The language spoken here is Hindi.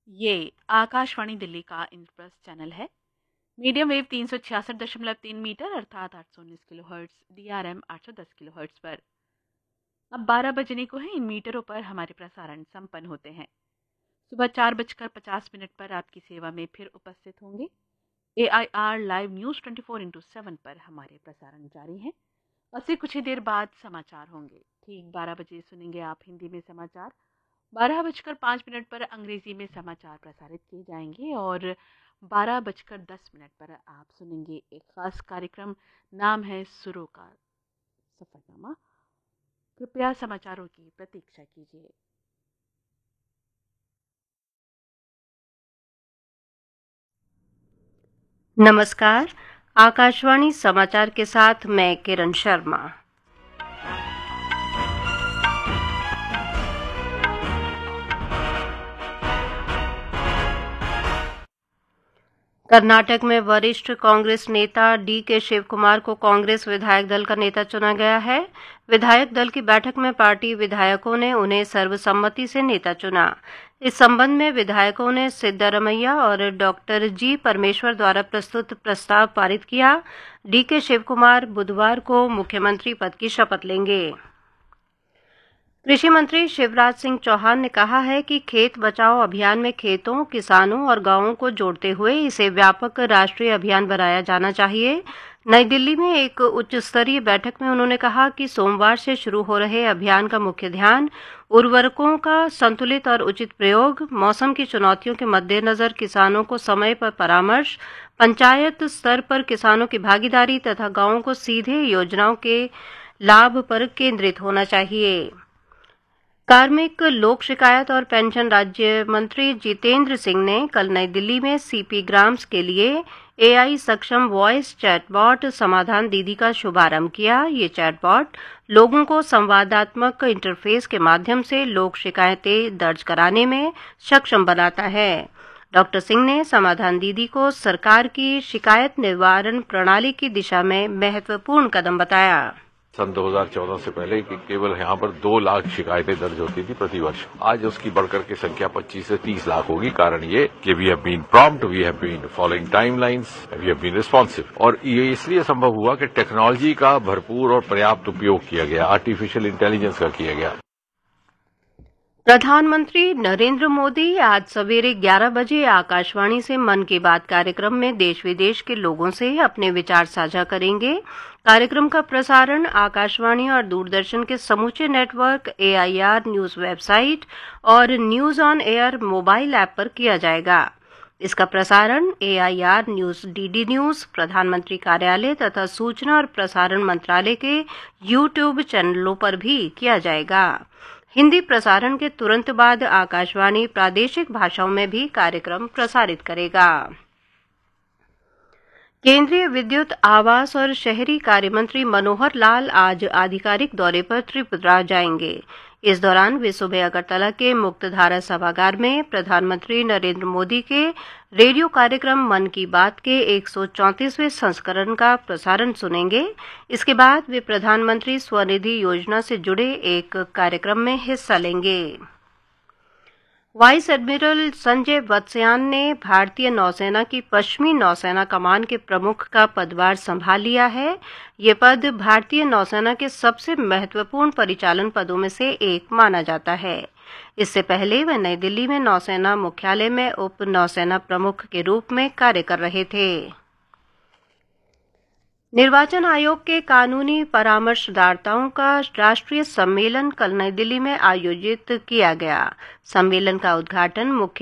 ये आकाशवाणी दिल्ली का इंद्रप्रस्थ चैनल है। मीडियम वेव 366.3 मीटर अर्थात 819 किलोहर्ट्ज, DRM 810 किलोहर्ट्ज पर अब 12 बजने को है। इन मीटरों पर हमारे प्रसारण संपन्न होते हैं। सुबह 4:50 पर आपकी सेवा में फिर उपस्थित होंगे। AIR लाइव न्यूज 24x7 पर हमारे प्रसारण जारी हैं। और फिर कुछ ही देर बाद समाचार होंगे। ठीक 12 बजे सुनेंगे आप हिंदी में समाचार। 12:05 पर अंग्रेजी में समाचार प्रसारित किए जाएंगे और 12:10 पर आप सुनेंगे एक खास कार्यक्रम। नाम है सुरों का सफरनामा। कृपया समाचारों की प्रतीक्षा कीजिए। नमस्कार, आकाशवाणी समाचार के साथ मैं किरण शर्मा। कर्नाटक में वरिष्ठ कांग्रेस नेता DK शिवकुमार को कांग्रेस विधायक दल का नेता चुना गया है। विधायक दल की बैठक में पार्टी विधायकों ने उन्हें सर्वसम्मति से नेता चुना। इस संबंध में विधायकों ने सिद्धारमैया और डॉक्टर G परमेश्वर द्वारा प्रस्तुत प्रस्ताव पारित किया। DK शिवकुमार बुधवार को मुख्यमंत्री पद की शपथ लेंगे। कृषि मंत्री शिवराज सिंह चौहान ने कहा है कि खेत बचाओ अभियान में खेतों, किसानों और गांवों को जोड़ते हुए इसे व्यापक राष्ट्रीय अभियान बनाया जाना चाहिए। नई दिल्ली में एक उच्च स्तरीय बैठक में उन्होंने कहा कि सोमवार से शुरू हो रहे अभियान का मुख्य ध्यान उर्वरकों का संतुलित और उचित प्रयोग, मौसम की चुनौतियों के मद्देनजर किसानों को समय पर परामर्श, पंचायत स्तर पर किसानों की भागीदारी तथा गांवों को सीधे योजनाओं के लाभ पर केंद्रित होना चाहिए। कार्मिक, लोक शिकायत और पेंशन राज्य मंत्री जितेंद्र सिंह ने कल नई दिल्ली में CP ग्राम्स के लिए AI सक्षम वॉइस चैटबॉट समाधान दीदी का शुभारंभ किया। ये चैटबॉट लोगों को संवादात्मक इंटरफेस के माध्यम से लोक शिकायतें दर्ज कराने में सक्षम बनाता है। डॉक्टर सिंह ने समाधान दीदी को सरकार की शिकायत निवारण प्रणाली की दिशा में महत्वपूर्ण कदम बताया। सन 2014 से पहले कि केवल यहाँ पर 2 लाख शिकायतें दर्ज होती थी प्रति वर्ष। आज उसकी बढ़कर के संख्या 25 से 30 लाख होगी। कारण ये कि we have been prompt, we have been following timelines, we have been responsive. और ये इसलिए संभव हुआ कि टेक्नोलॉजी का भरपूर और पर्याप्त उपयोग किया गया, आर्टिफिशियल इंटेलिजेंस का किया गया। प्रधानमंत्री नरेंद्र मोदी आज सवेरे 11 बजे आकाशवाणी से मन की बात कार्यक्रम में देश विदेश के लोगों से अपने विचार साझा करेंगे। कार्यक्रम का प्रसारण आकाशवाणी और दूरदर्शन के समूचे नेटवर्क, AIR न्यूज वेबसाइट और news on air mobile app पर किया जाएगा। इसका प्रसारण AIR न्यूज, DD न्यूज, प्रधानमंत्री कार्यालय तथा सूचना और प्रसारण मंत्रालय के YouTube चैनलों पर भी किया जाएगा। हिंदी प्रसारण के तुरंत बाद आकाशवाणी प्रादेशिक भाषाओं में भी कार्यक्रम प्रसारित करेगा। केंद्रीय विद्युत, आवास और शहरी कार्य मंत्री मनोहर लाल आज आधिकारिक दौरे पर त्रिपुरा जाएंगे। इस दौरान वे सुबह अगरतला के मुक्तधारा सभागार में प्रधानमंत्री नरेंद्र मोदी के रेडियो कार्यक्रम मन की बात के 134वें संस्करण का प्रसारण सुनेंगे। इसके बाद वे प्रधानमंत्री स्वनिधि योजना से जुड़े एक कार्यक्रम में हिस्सा लेंगे। वाइस एडमिरल संजय वत्सयान ने भारतीय नौसेना की पश्चिमी नौसेना कमान के प्रमुख का पदभार संभाल लिया है। ये पद भारतीय नौसेना के सबसे महत्वपूर्ण परिचालन पदों में से एक माना जाता है। इससे पहले वे नई दिल्ली में नौसेना मुख्यालय में उप नौसेना प्रमुख के रूप में कार्य कर रहे थे। निर्वाचन आयोग के कानूनी परामर्शदाताओं का राष्ट्रीय सम्मेलन कल नई दिल्ली में आयोजित किया गया। सम्मेलन का उद्घाटन मुख्य